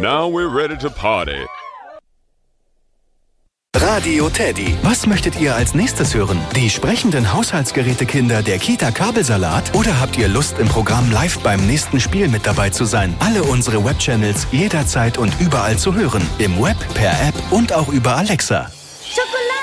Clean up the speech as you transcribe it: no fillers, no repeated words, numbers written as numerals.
Now we're ready to party. Radio Teddy. Was möchtet ihr als nächstes hören? Die sprechenden Haushaltsgerätekinder der Kita Kabelsalat? Oder habt ihr Lust, im Programm live beim nächsten Spiel mit dabei zu sein? Alle unsere Webchannels jederzeit und überall zu hören. Im Web, per App und auch über Alexa.